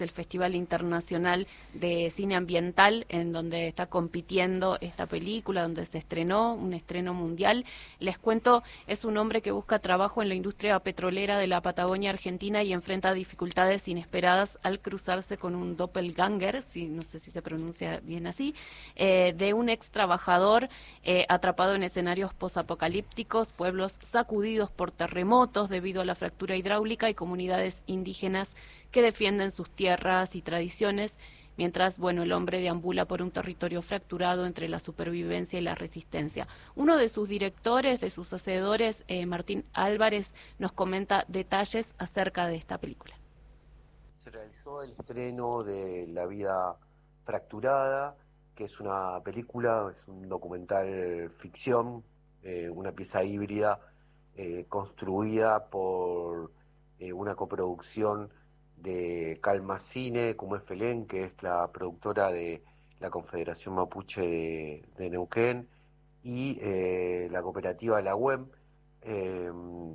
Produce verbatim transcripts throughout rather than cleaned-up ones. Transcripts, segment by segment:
el Festival Internacional de Cine Ambiental, en donde está compitiendo esta película, donde se estrenó, un estreno mundial. Les cuento, es un hombre que busca trabajo en la industria petrolera de la Patagonia Argentina y enfrenta dificultades inesperadas al cruzarse con un doppelganger, si, no sé si se pronuncia bien así, eh, de un ex trabajador eh, atrapado en escenarios posapocalípticos, pueblos sacudidos por terremotos debido a la fractura hidráulica y comunidades indígenas que defienden sus tierras y tradiciones, mientras, bueno, el hombre deambula por un territorio fracturado entre la supervivencia y la resistencia. Uno de sus directores, de sus hacedores, eh, Martín Álvarez, nos comenta detalles acerca de esta película. Se realizó el estreno de La vida fracturada, que es una película, es un documental ficción, eh, una pieza híbrida eh, construida por eh, una coproducción de Calma Cine, como es Felén, que es la productora de la Confederación Mapuche de, de Neuquén, y eh, la cooperativa La U E M. Eh,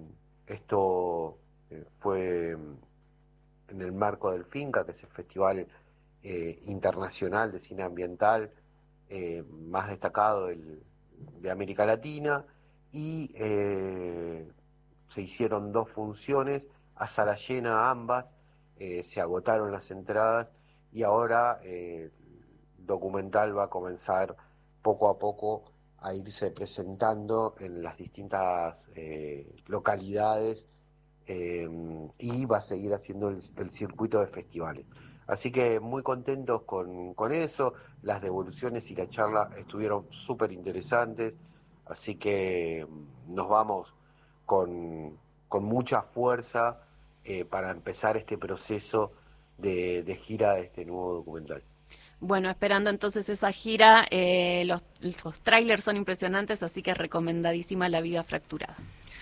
esto eh, fue en el marco del FINCA, que es el Festival eh, Internacional de Cine Ambiental eh, más destacado del, de América Latina, y eh, se hicieron dos funciones, a sala llena ambas. Eh, se agotaron las entradas y ahora eh, el documental va a comenzar poco a poco a irse presentando en las distintas eh, localidades eh, y va a seguir haciendo el, el circuito de festivales. Así que muy contentos con, con eso, las devoluciones y la charla estuvieron súper interesantes, así que nos vamos con, con mucha fuerza Eh, para empezar este proceso de, de gira de este nuevo documental. Bueno, esperando entonces esa gira, eh, los, los trailers son impresionantes, así que recomendadísima La vida fracturada.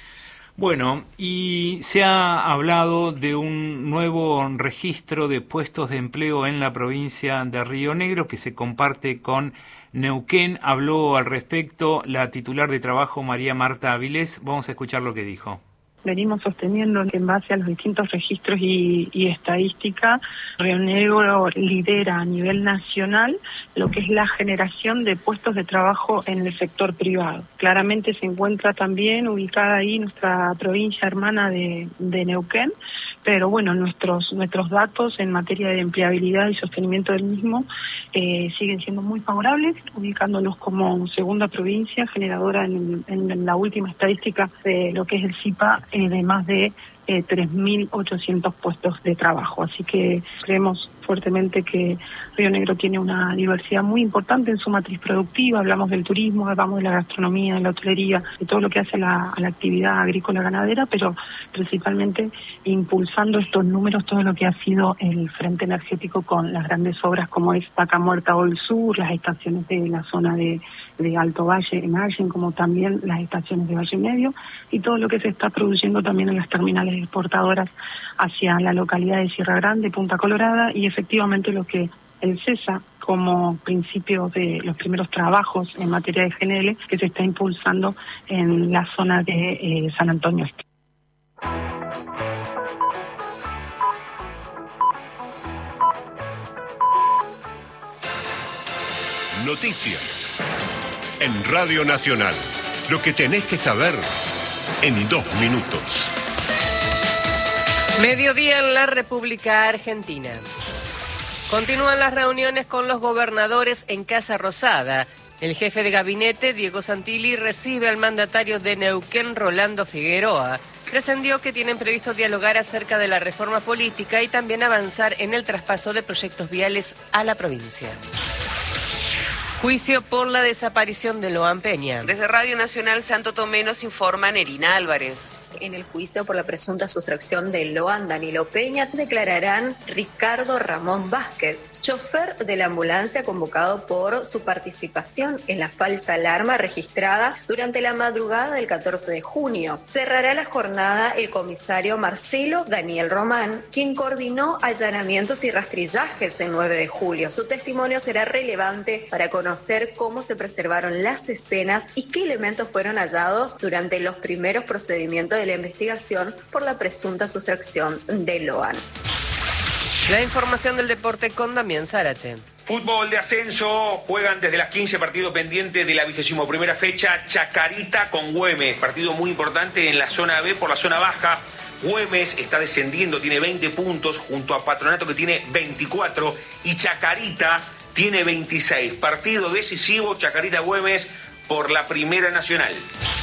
Bueno, y se ha hablado de un nuevo registro de puestos de empleo en la provincia de Río Negro que se comparte con Neuquén. Habló al respecto la titular de trabajo, María Marta Avilés. Vamos a escuchar lo que dijo. Venimos sosteniendo que en base a los distintos registros y, y estadística, Río Negro lidera a nivel nacional lo que es la generación de puestos de trabajo en el sector privado. Claramente se encuentra también ubicada ahí nuestra provincia hermana de, de Neuquén, pero bueno, nuestros nuestros datos en materia de empleabilidad y sostenimiento del mismo eh, siguen siendo muy favorables, ubicándonos como segunda provincia generadora en, en la última estadística de lo que es el C I P A eh, de más de eh, tres mil ochocientos puestos de trabajo. Así que creemos fuertemente que Río Negro tiene una diversidad muy importante en su matriz productiva. Hablamos del turismo, hablamos de la gastronomía, de la hotelería, de todo lo que hace a la, a la actividad agrícola ganadera, pero principalmente impulsando estos números todo lo que ha sido el frente energético con las grandes obras como es Vaca Muerta o el Sur, las estaciones de la zona de, de Alto Valle en Allen, como también las estaciones de Valle Medio, y todo lo que se está produciendo también en las terminales exportadoras hacia la localidad de Sierra Grande, Punta Colorada, y efectivamente lo que el CESA como principio de los primeros trabajos en materia de G N L que se está impulsando en la zona de eh, San Antonio Este. Noticias en Radio Nacional. Lo que tenés que saber en dos minutos. Mediodía en la República Argentina. Continúan las reuniones con los gobernadores en Casa Rosada. El jefe de gabinete, Diego Santilli, recibe al mandatario de Neuquén, Rolando Figueroa. Trascendió que tienen previsto dialogar acerca de la reforma política y también avanzar en el traspaso de proyectos viales a la provincia. Juicio por la desaparición de Loan Peña. Desde Radio Nacional Santo Tomé nos informa Nerina Álvarez. En el juicio por la presunta sustracción de Loan Danilo Peña declararán Ricardo Ramón Vázquez, chofer de la ambulancia convocado por su participación en la falsa alarma registrada durante la madrugada del catorce de junio. Cerrará la jornada el comisario Marcelo Daniel Román, quien coordinó allanamientos y rastrillajes el nueve de julio. Su testimonio será relevante para conocer cómo se preservaron las escenas y qué elementos fueron hallados durante los primeros procedimientos de la investigación por la presunta sustracción de Loan. La información del deporte con Damián Zárate. Fútbol de ascenso, juegan desde las quince partidos pendientes de la vigésimo primera fecha, Chacarita con Güemes, partido muy importante en la zona B por la zona baja. Güemes está descendiendo, tiene veinte puntos, junto a Patronato que tiene veinticuatro y Chacarita tiene veintiséis. Partido decisivo, Chacarita-Güemes por la Primera Nacional.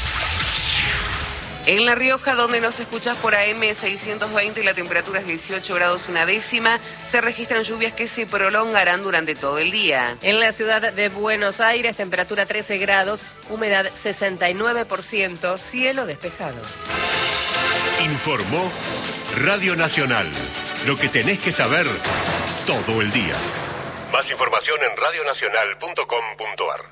En La Rioja, donde nos escuchás por A M seiscientos veinte y la temperatura es dieciocho grados una décima, se registran lluvias que se prolongarán durante todo el día. En la ciudad de Buenos Aires, temperatura trece grados, humedad sesenta y nueve por ciento, cielo despejado. Informó Radio Nacional. Lo que tenés que saber todo el día. Más información en radionacional punto com punto ar.